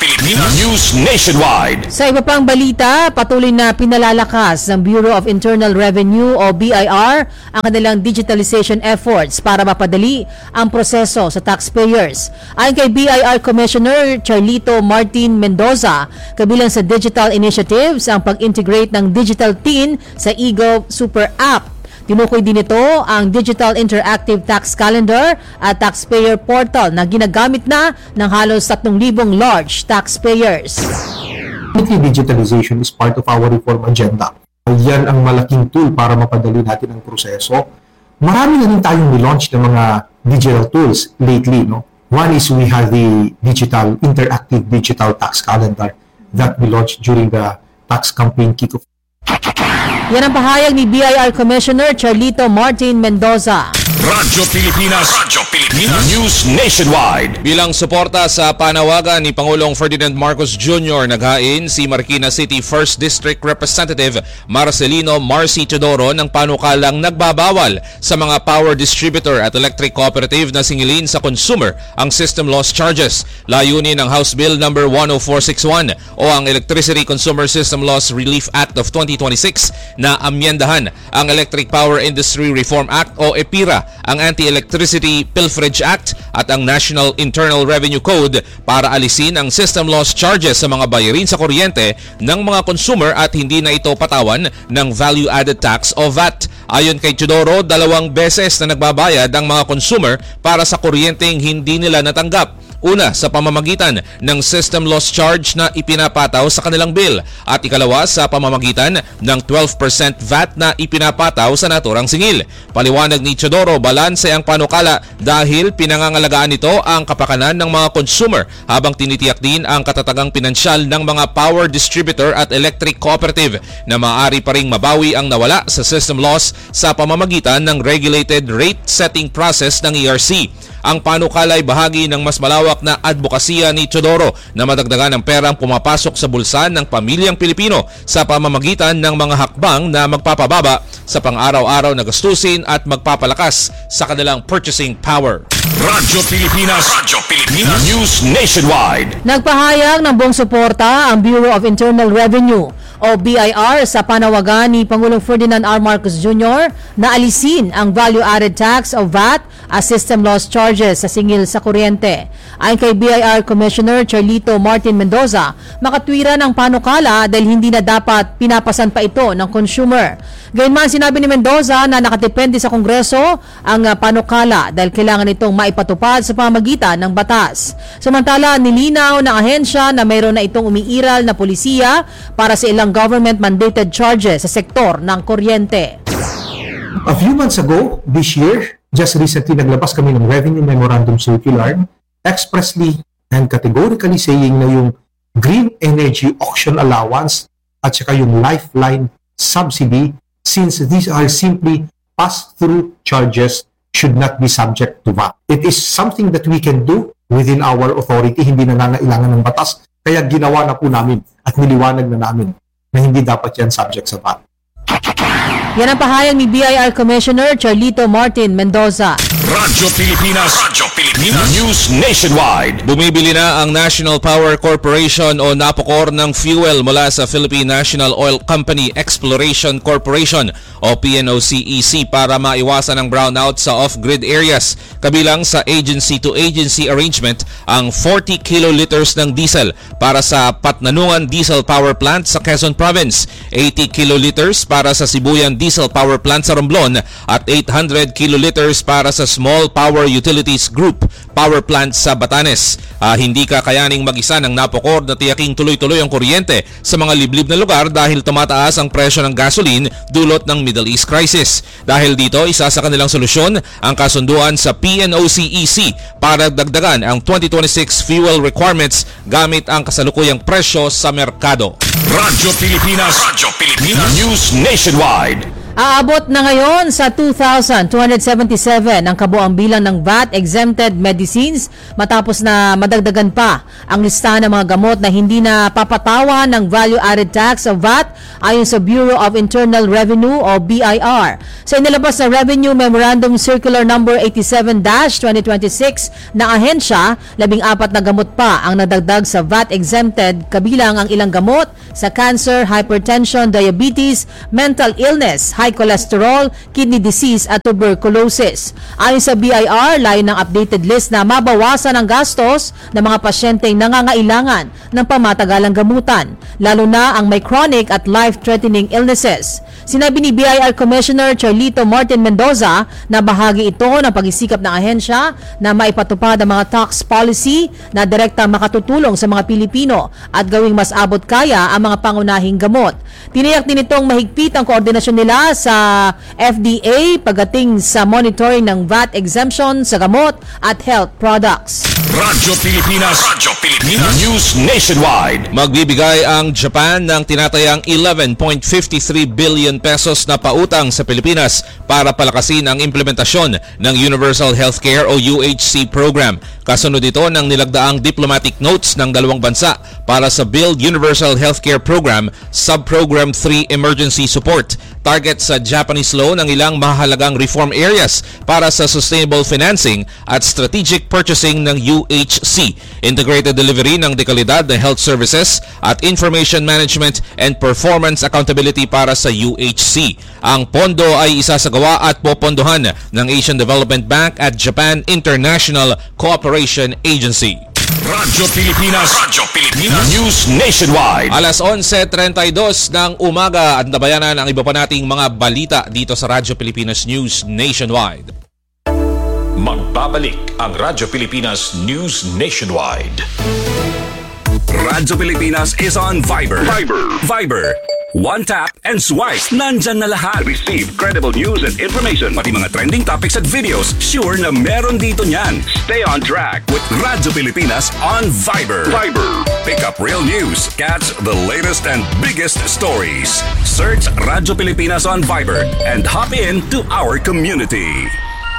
News Nationwide. Sa iba pang balita, patuloy na pinalalakas ng Bureau of Internal Revenue o BIR ang kanilang digitalization efforts para mapadali ang proseso sa taxpayers. Ayon kay BIR Commissioner Charlito Martin Mendoza, kabilang sa digital initiatives ang pag-integrate ng Digital TIN sa eGov Super App. Tinukoy din ito ang Digital Interactive Tax Calendar at Taxpayer Portal na ginagamit na ng halos 3,000 large taxpayers. Digitalization is part of our reform agenda. Yan ang malaking tool para mapadali natin ang proseso. Marami na rin tayong nilaunch ng mga digital tools lately. No? One is we have the Interactive Digital Tax Calendar that we launched during the tax campaign kickoff. Yan ang pahayag ni BIR Commissioner Charlito Martin Mendoza. Radyo Pilipinas News Nationwide. Bilang suporta sa panawagan ni Pangulong Ferdinand Marcos Jr., naghain si Marikina City 1st District Representative Marcelino Marcy Teodoro ng panukalang nagbabawal sa mga power distributor at electric cooperative na singilin sa consumer ang system loss charges. Layunin ng House Bill No. 10461 o ang Electricity Consumer System Loss Relief Act of 2026 na amyendahan ang Electric Power Industry Reform Act o EPIRA, ang Anti-Electricity Pilferage Act at ang National Internal Revenue Code para alisin ang system loss charges sa mga bayarin sa kuryente ng mga consumer at hindi na ito patawan ng Value Added Tax o VAT. Ayon kay Teodoro, 2 beses na nagbabayad ang mga consumer para sa kuryenteng hindi nila natanggap. Una, sa pamamagitan ng system loss charge na ipinapataw sa kanilang bill at ikalawa sa pamamagitan ng 12% VAT na ipinapataw sa naturang singil. Paliwanag ni Teodoro, balanse ang panukala dahil pinangangalagaan nito ang kapakanan ng mga consumer habang tinitiyak din ang katatagang pinansyal ng mga power distributor at electric cooperative na maaari pa ring mabawi ang nawala sa system loss sa pamamagitan ng regulated rate setting process ng ERC. Ang panukala ay bahagi ng mas malawak na advokasya ni Teodoro na madagdagan ng perang pumapasok sa bulsa ng pamilyang Pilipino sa pamamagitan ng mga hakbang na magpapababa sa pang-araw-araw na gastusin at magpapalakas sa kanilang purchasing power. Radyo Pilipinas News Nationwide. Nagpahayag ng buong suporta ang Bureau of Internal Revenue o BIR sa panawagan ni Pangulong Ferdinand R. Marcos Jr. na alisin ang Value Added Tax o VAT as system loss charges sa singil sa kuryente. Ayon kay BIR Commissioner Charlito Martin Mendoza, makatwira ng panukala dahil hindi na dapat pinapasan pa ito ng consumer. Gayunman, sinabi ni Mendoza na nakadepende sa Kongreso ang panukala dahil kailangan itong maipatupad sa pamamagitan ng batas. Samantala, nilinaw ng ahensya na mayroon na itong umiiral na polisiya para sa ilang government-mandated charges sa sektor ng kuryente. A few months ago, this year, just recently naglabas kami ng Revenue Memorandum Circular expressly and categorically saying na yung Green Energy Auction Allowance at saka yung Lifeline Subsidy, since these are simply pass-through charges, should not be subject to VAT. It is something that we can do within our authority, hindi na nangailangan ng batas, kaya ginawa na po namin at niliwanag na namin na hindi dapat yan subject sa VAT. Yan ang pahayag ni BIR Commissioner Charlito Martin Mendoza. Radyo Pilipinas Pilipinas. News Nationwide. Bumibili na ang National Power Corporation o NAPOCOR ng fuel mula sa Philippine National Oil Company Exploration Corporation o PNOCEC para maiwasan ang brownout sa off-grid areas. Kabilang sa agency-to-agency arrangement ang 40 kiloliters ng diesel para sa Patnanungan Diesel Power Plant sa Quezon Province, 80 kiloliters para sa Sibuyan Diesel Power Plant sa Romblon at 800 kiloliters para sa Small Power Utilities Group Power Plant sa Batanes. Hindi kakayaning mag-isa ng NAPOCOR na tiyaking tuloy-tuloy ang kuryente sa mga liblib na lugar dahil tumataas ang presyo ng gasoline dulot ng Middle East crisis. Dahil dito, isa sa kanilang solusyon ang kasunduan sa PNOCEC para dagdagan ang 2026 fuel requirements gamit ang kasalukuyang presyo sa merkado. Radyo Pilipinas. Radyo Pilipinas. News Nationwide. Aabot na ngayon sa 2,277 ang kabuang bilang ng VAT-exempted medicines matapos na madagdagan pa ang listahan ng mga gamot na hindi na papatawan ng value-added tax o VAT ayon sa Bureau of Internal Revenue o BIR. Sa inilabas na Revenue Memorandum Circular No. 87-2026 na ahensya, 14 na gamot pa ang nadagdag sa VAT-exempted kabilang ang ilang gamot sa cancer, hypertension, diabetes, mental illness, high cholesterol, kidney disease at tuberculosis. Ayon sa BIR, layo ng updated list na mabawasan ang gastos ng mga pasyenteng nangangailangan ng pamatagalang gamutan, lalo na ang may chronic at life-threatening illnesses. Sinabi ni BIR Commissioner Charlito Martin Mendoza na bahagi ito ng pag-isikap ng ahensya na maipatupad ang mga tax policy na direkta makatutulong sa mga Pilipino at gawing mas abot kaya ang mga pangunahing gamot. Tiniyak din itong mahigpit ang koordinasyon nila sa FDA pagdating sa monitoring ng VAT exemption sa gamot at health products. Radyo Pilipinas. Radyo Pilipinas. News Nationwide. Magbibigay ang Japan ng tinatayang 11.53 billion pesos na pautang sa Pilipinas para palakasin ang implementasyon ng Universal Healthcare o UHC program. Kasunod ito ng nilagdaang diplomatic notes ng dalawang bansa para sa Build Universal Healthcare Program Subprogram 3 Emergency Support. Target sa Japanese loan ang ilang mahalagang reform areas para sa sustainable financing at strategic purchasing ng UHC, integrated delivery ng dekalidad na health services at information management and performance accountability para sa UHC. Ang pondo ay isasagawa at popondohan ng Asian Development Bank at Japan International Cooperation Agency. Radyo Pilipinas. Radyo Pilipinas. News Nationwide. Alas 11:32 ng umaga at nabayanan ang iba pa nating mga balita dito sa Radyo Pilipinas News Nationwide. Magbabalik ang Radyo Pilipinas News Nationwide. Radyo Pilipinas is on Viber. Viber. One tap and swipe. Nandyan na lahat. Receive credible news and information. Pati mga trending topics at videos. Sure na meron dito niyan. Stay on track with Radyo Pilipinas on Viber. Pick up real news. Catch the latest and biggest stories. Search Radyo Pilipinas on Viber and hop in to our community.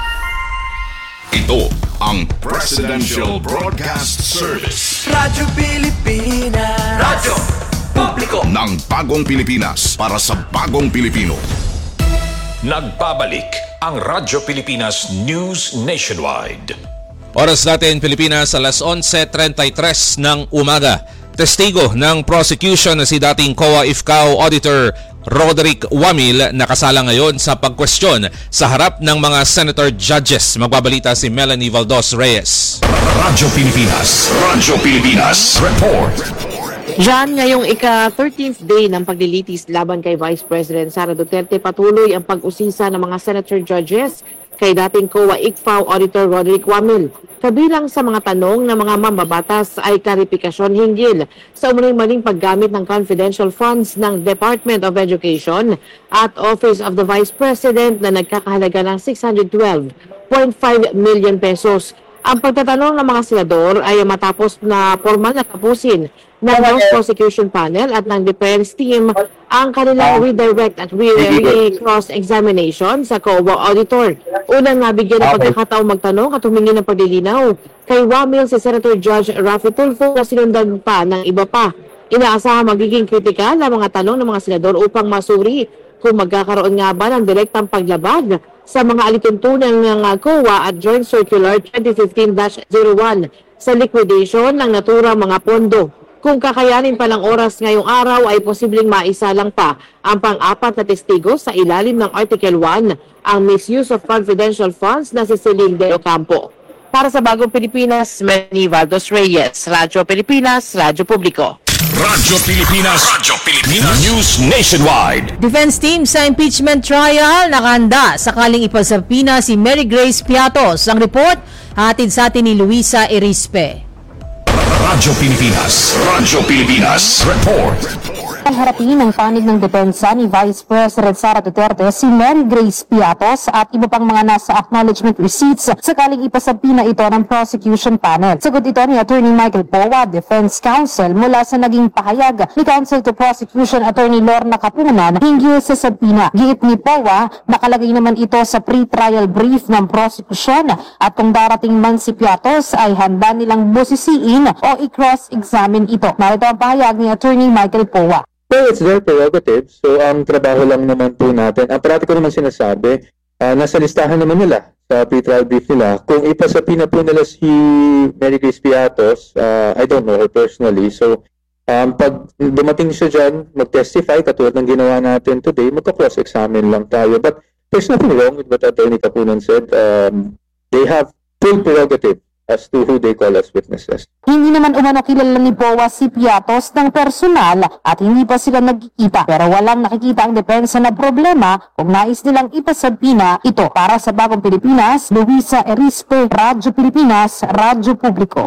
Ito ang Presidential Broadcast Service. Radyo Pilipinas. Radyo Publiko ng bagong Pilipinas para sa bagong Pilipino. Nagbabalik ang Radyo Pilipinas News Nationwide. Oras natin Pilipinas, alas 11:33 ng umaga. Testigo ng prosecution na si dating COA IFCAO Auditor Roderick Wamil nakasala ngayon sa pagkwestiyon sa harap ng mga senator judges. Magbabalita si Melanie Valdos Reyes. Radyo Pilipinas. Radyo Pilipinas. Report. Diyan, ngayong ika-13th day ng paglilitis laban kay Vice President Sara Duterte, patuloy ang pag-usisa ng mga senator judges kay dating COA ICFAO Auditor Roderick Wamil. Kabilang sa mga tanong ng mga mambabatas ay klarifikasyon hinggil sa umano'y maling paggamit ng confidential funds ng Department of Education at Office of the Vice President na nagkakahalaga ng 612.5 million pesos. Ang pagtatanong ng mga senador ay matapos na formal na tapusin ng House Prosecution Panel at ng defense team ang kanilang redirect at cross-examination sa COA Auditor. Unang nabigyan ng pagkakataong magtanong at humingi ng paglilinaw kay Wamil si Senator Judge Raffy Tulfo na sinundan pa ng iba pa. Inaasahan magiging kritikal ang mga tanong ng mga senador upang masuri kung magkakaroon nga ba ng direktang paglabag sa mga alituntunan ng COA at Joint Circular 2015-01 sa liquidation ng naturang mga pondo. Kung kakayanin palang oras ngayong araw ay posibleng maisalang pa ang pang-apat na testigo sa ilalim ng Article 1, ang misuse of confidential funds na si Celine De Ocampo. Para sa Bagong Pilipinas, Manny Valdos Reyes, Radyo Pilipinas, Radyo Publiko. Radyo Pilipinas News Nationwide. Defense team sa impeachment trial nakahanda sakaling ipasapina si Mary Grace Piatos. Ang report hatid sa atin ni Luisa Erispe. Radyo Pilipinas Report. Harapin ang panig ng depensa ni Vice President Sara Duterte si Mary Grace Piatos at iba pang mga nasa acknowledgement receipts sakaling ipasapina ito ng prosecution panel. Sagot ito ni Attorney Michael Powa, Defense Counsel, mula sa naging pahayag ni Counsel to Prosecution Attorney Lorna Kapunan hinggil sa sabina. Giit ni Powa, nakalagay naman ito sa pre-trial brief ng prosecution at kung darating man si Piatos ay handa nilang busisiin o i-cross-examine ito. Narito ang pahayag ni Attorney Michael Powa. So it's their prerogative. So ang trabaho lang naman po natin. Ang parati ko naman sinasabi, nasa listahan naman nila sa pre-trial brief nila. Kung ipasapina po nila si Mary Grace Piatos, I don't know her personally. So pag dumating siya dyan, mag-testify, katulad ng ginawa natin today, magka-cross-examine lang tayo. But there's nothing wrong with what Attorney Kapunan said. They have full prerogative as to who they call as witnesses. Hindi naman umano kilala ni Powa si Piatos ng personal at hindi pa sila nagkikita. Pero walang nakikita ang depensa na problema kung nais nilang ipasabina ito. Para sa Bagong Pilipinas, Luisa Erispe, Radyo Pilipinas, Radyo Publiko.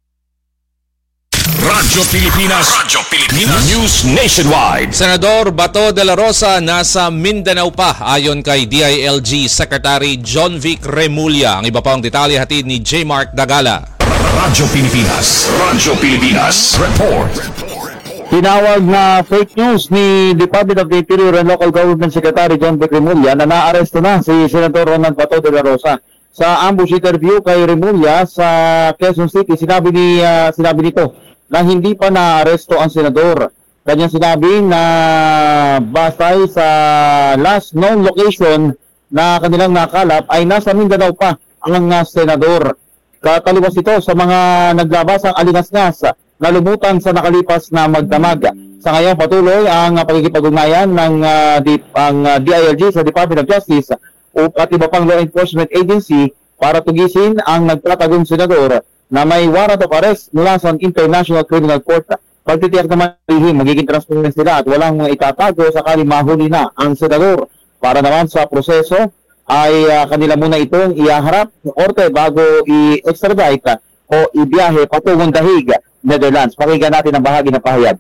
Radyo Pilipinas News Nationwide. Senador Bato de la Rosa nasa Mindanao pa ayon kay DILG Secretary John Vic Remulla. Ang iba pang detalye hatid ni J. Mark Dagala. Radyo Pilipinas Report. Tinawag na fake news ni Department of the Interior and Local Government Secretary John Vic Remulla na naaresto na si Senador Ronald Bato de la Rosa. Sa ambush interview kay Remulla sa Quezon City, sinabi nito na hindi pa naaresto ang senador. Kanyang sinabi na batay sa last known location na kanilang nakalap ay nasa Mindanao pa ang senador. Kataliwas ito sa mga naglabasang alingas-ngas na lumutan sa nakalipas na magdamag. Sa ngayon patuloy ang pagkikipag-ugnayan ng DILG sa Department of Justice at iba pang law enforcement agency para tugisin ang nagtatagong senador na may warrant of arrest mula sa International Criminal Court. Pagtitiyak naman magiging transparent sila at walang itatago sakali mahuli na ang senador. Para naman sa proseso ay kanila muna itong iaharap ng korte bago i-extradite o ibiyahe patungong Dahig, Netherlands. Pakinggan natin ang bahagi ng pahayag.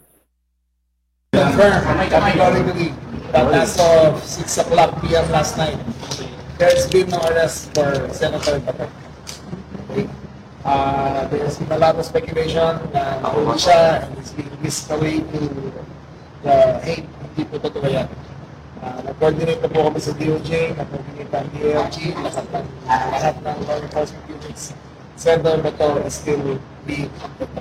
As of 6 o'clock p.m. last night, there's been no arrest for Senator Bato. Okay. There's been a lot of speculation na nahuli siya and he's being whisked away to the Hague. Hindi po totoo yan. Nag-coordinate na po kami sa DOJ, nag-coordinate ang DLG, lahat ng law enforcement units. Senator Bato is still being convicted.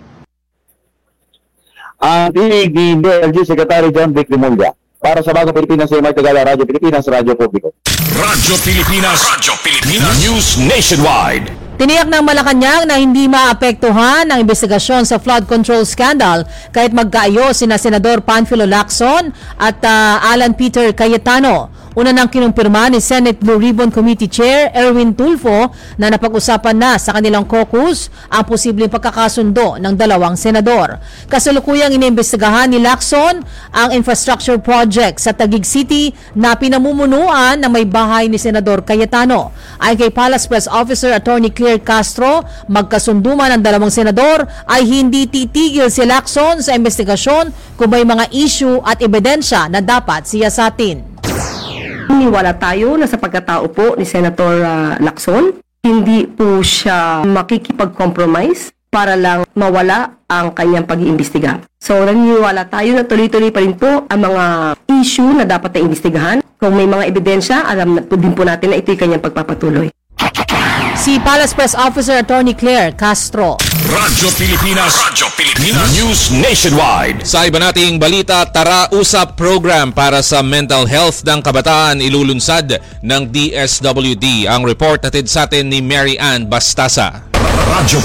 Ang tinig ni DLG Secretary John Vic Remulla. Para sa Bagong Pilipinas, ay Tagala, Radyo Pilipinas, Radyo Publiko. Radyo Pilipinas News Nationwide. Tiniyak ng Malacanang na hindi maapektuhan ang investigasyon sa flood control scandal kahit magkaayos sina Senador Panfilo Lacson at Alan Peter Cayetano. Una nang kinumpirma ni Senate Blue Ribbon Committee Chair Erwin Tulfo na napag-usapan na sa kanilang caucus ang posibleng pagkakasundo ng dalawang senador. Kasalukuyang inimbestigahan ni Lacson ang infrastructure project sa Taguig City na pinamumunuan na may bahay ni Senador Cayetano. Ayon kay Palace Press Officer Attorney Claire Castro, magkasunduman ang dalawang senador ay hindi titigil si Lacson sa investigasyon kung may mga issue at ebidensya na dapat siyasatin. Niniwala tayo na sa pagkatao po ni Senator Lacson, hindi po siya makikipag-compromise para lang mawala ang kanyang pag-iimbestiga. So naniniwala tayo na tuloy-tuloy pa rin po ang mga issue na dapat na imbestigahan. Kung may mga ebidensya, alam na po din po natin na ito'y kanyang pagpapatuloy. si Palace Press Officer Attorney Claire Castro. Radyo Pilipinas News Nationwide. Sa iba nating balita, Tara Usap program para sa mental health ng kabataan ilulunsad ng DSWD. Ang report natin sa atin ni Mary Ann Bastasa. Radyo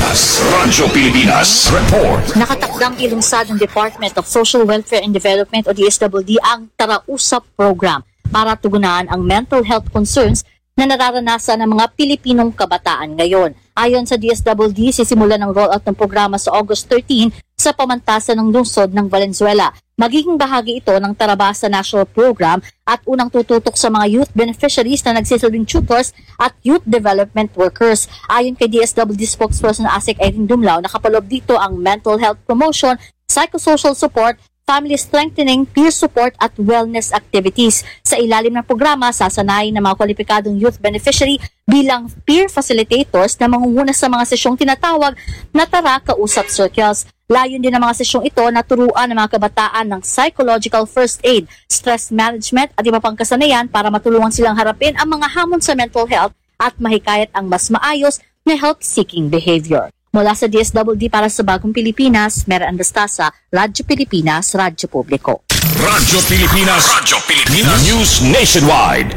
Pilipinas Report. Nakatakdang ilunsad ng Department of Social Welfare and Development o DSWD ang Tara Usap program para tugunan ang mental health concerns na nararanasan ng mga Pilipinong kabataan ngayon. Ayon sa DSWD, sisimulan ang rollout ng programa sa August 13 sa pamantasan ng lungsod ng Valenzuela. Magiging bahagi ito ng Tarabasa National Program at unang tututok sa mga youth beneficiaries na nagsisilbing tutors at youth development workers. Ayon kay DSWD spokesperson Asik Irene Dumlao, nakapaloob dito ang mental health promotion, psychosocial support, family strengthening, peer support at wellness activities. Sa ilalim ng programa, sasanayin ng mga kwalipikadong youth beneficiary bilang peer facilitators na mangunguna sa mga sesyong tinatawag na Tara Kausap Circles. Layon din ng mga sesyong ito na turuan ng mga kabataan ng psychological first aid, stress management at iba pang kasanayan para matulungan silang harapin ang mga hamon sa mental health at mahikayat ang mas maayos na health-seeking behavior. Mula sa DSWD para sa Bagong Pilipinas, Mary Ann Bastasa, Radyo Pilipinas, Radyo Publiko. Radyo Pilipinas News Nationwide.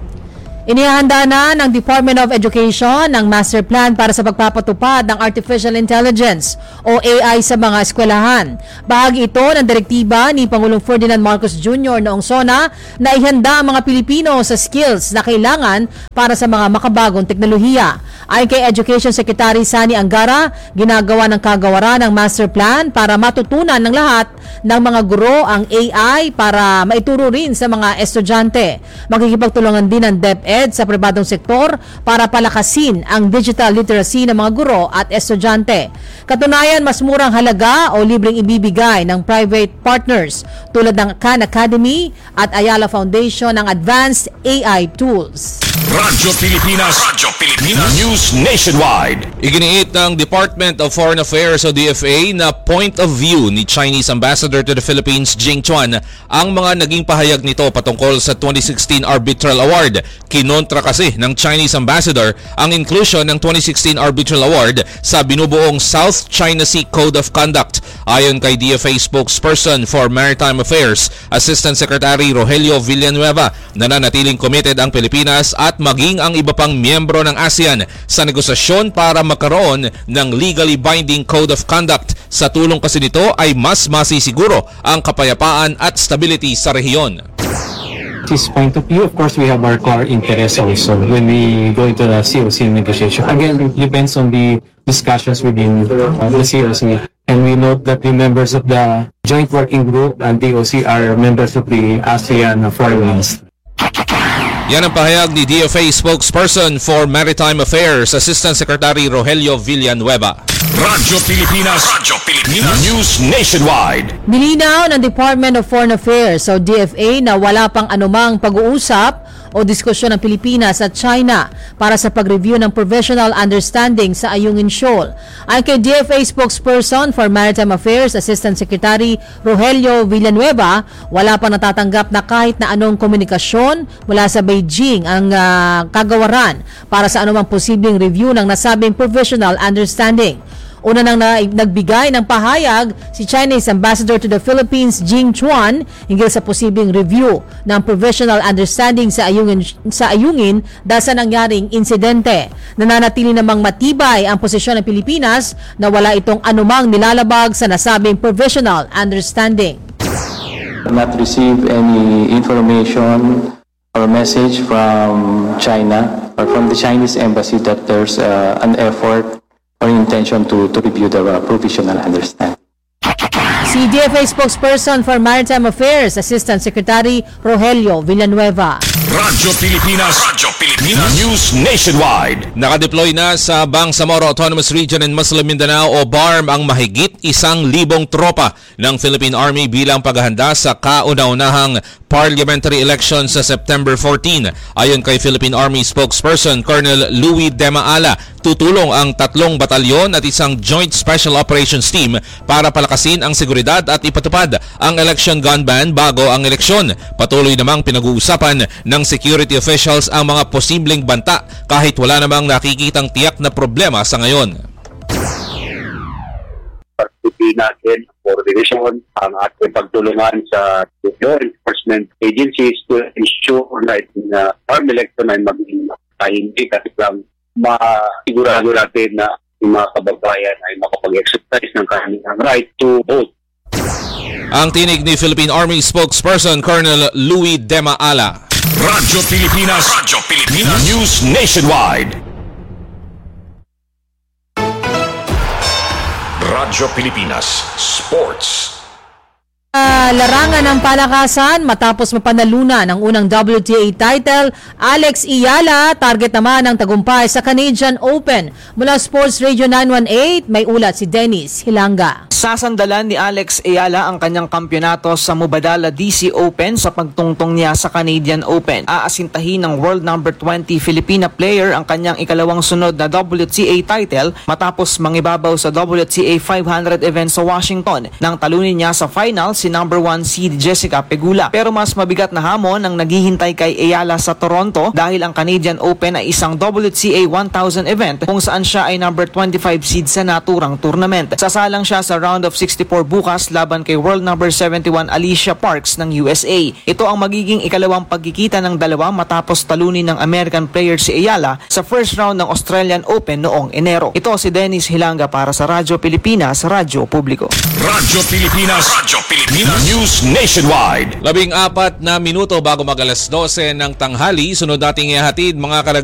Inihanda na ng Department of Education ang master plan para sa pagpapatupad ng Artificial Intelligence o AI sa mga eskwelahan. Bahagi ito ng direktiba ni Pangulong Ferdinand Marcos Jr. noong SONA na ihanda ang mga Pilipino sa skills na kailangan para sa mga makabagong teknolohiya. Ayon kay Education Secretary Sani Angara, ginagawa ng kagawaran ng master plan para matutunan ng lahat ng mga guro ang AI para maituro rin sa mga estudyante. Makikipagtulungan din ng DepEd sa pribadong sektor para palakasin ang digital literacy ng mga guro at estudyante. Katunayan, mas murang halaga o libreng ibibigay ng private partners tulad ng Khan Academy at Ayala Foundation ng advanced AI tools. Radyo Pilipinas News Nationwide. Iginiit ng Department of Foreign Affairs o DFA na point of view ni Chinese Ambassador to the Philippines, Jing Chuan, ang mga naging pahayag nito patungkol sa 2016 Arbitral Award. Kinontra kasi ng Chinese Ambassador ang inclusion ng 2016 Arbitral Award sa binubuong South China Sea Code of Conduct. Ayon kay DFA spokesperson for Maritime Affairs, Assistant Secretary Rogelio Villanueva, nananatiling committed ang Pilipinas at maging ang iba pang miyembro ng ASEAN sa negosasyon para magkaroon ng legally binding Code of Conduct. Sa tulong kasi nito ay mas masisiguro ang kapayapaan at stability sa rehiyon. This point of view, of course, we have our core interests also when we go into the COC negotiation. Again, it depends on the discussions within the COC. And we note that the members of the Joint Working Group and DOC are members of the ASEAN Foreign Ministry. Yan ang pahayag ni DFA spokesperson for Maritime Affairs, Assistant Secretary Rogelio Villanueva. Radyo Pilipinas News Nationwide. Nilinaw ng Department of Foreign Affairs o DFA na wala pang anumang pag-uusap o diskusyon ng Pilipinas at China para sa pag-review ng Provisional Understanding sa Ayungin Shoal. Ayon kay DFA spokesperson for Maritime Affairs, Assistant Secretary Rogelio Villanueva, wala pang natatanggap na kahit na anong komunikasyon mula sa Beijing ang kagawaran para sa anumang posibleng review ng nasabing Provisional Understanding. Una nang nagbigay ng pahayag si Chinese Ambassador to the Philippines, Jing Chuan, hinggil sa posibleng review ng Provisional Understanding sa Ayungin dahil sa nangyaring insidente. Nananatili namang matibay ang posisyon ng Pilipinas na wala itong anumang nilalabag sa nasabing Provisional Understanding. Not receive any information or message from China or from the Chinese embassy that there's an effort or intention to review the Provisional Understanding. Si DFA spokesperson for Maritime Affairs, Assistant Secretary Rogelio Villanueva. Radyo Pilipinas News Nationwide. Nakadeploy na sa Bangsamoro Autonomous Region in Muslim Mindanao o BARM ang mahigit 1,000 tropa ng Philippine Army bilang paghahanda sa kauna-unahang parliamentary election sa September 14. Ayon kay Philippine Army spokesperson Colonel Louis De Maala, tutulong ang 3 batalyon at isang Joint Special Operations Team para palakasin ang seguridad at ipatupad ang election gun ban bago ang eleksyon. Patuloy namang pinag-uusapan ng security officials ang mga posibleng banta kahit wala namang nakikitang tiyak na problema sa ngayon. Natin coordination ang ating pagtulungan sa law enforcement agencies to ensure na farm election ay maging tahimik at lang masigurado natin na yung mga kababayan ay makapag-exercise ng kanilang right to vote. Ang tinig ni Philippine Army spokesperson Colonel Louis De Maala. Radyo Pilipinas, News Nationwide. Radyo Pilipinas Sports. Larangan ng palakasan matapos mapanalunan ng unang WTA title, Alex Iyala target naman ang tagumpay sa Canadian Open. Mula Sports Radio 918, may ulat si Dennis Hilanga. Sasandalan ni Alex Iyala ang kanyang kampyonato sa Mubadala DC Open sa pagtungtong niya sa Canadian Open. Aasintahin ng world number 20 Filipina player ang kanyang ikalawang sunod na WTA title matapos mangibabaw sa WTA 500 event sa Washington nang talunin niya sa final si number 1 seed Jessica Pegula. Pero mas mabigat na hamon ang naghihintay kay Iyala sa Toronto dahil ang Canadian Open ay isang WTA 1000 event kung saan siya ay number 25 seed sa naturang tournament. Sasalang siya sa round of 64 bukas laban kay world number 71 Alicia Parks ng USA. Ito ang magiging ikalawang pagkikita ng dalawa matapos talunin ng American player si Iyala sa first round ng Australian Open noong Enero. Ito si Dennis Hilanga para sa Radyo Pilipinas, Radyo Publiko. Radyo Pilipinas, News Nationwide. 14 na minuto bago mag-alas 12 ng tanghali, sunod nating ihatid mga